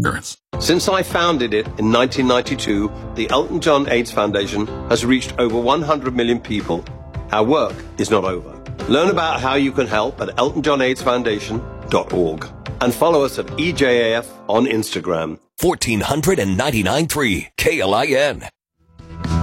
Since I founded it in 1992, the Elton John AIDS Foundation has reached over 100 million people. Our work is not over. Learn about how you can help at eltonjohnaidsfoundation.org and follow us at EJAF on Instagram. 1499.3 KLIN.